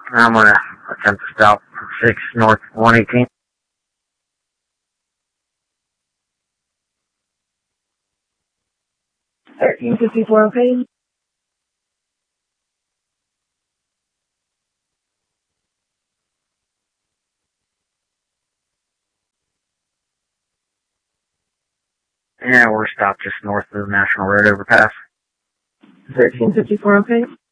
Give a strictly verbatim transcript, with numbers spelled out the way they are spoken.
I'm gonna attempt to stop six North one eighteen. thirteen fifty-four, okay? Yeah, we're stopped just north of the National Road overpass. thirteen fifty-four, okay?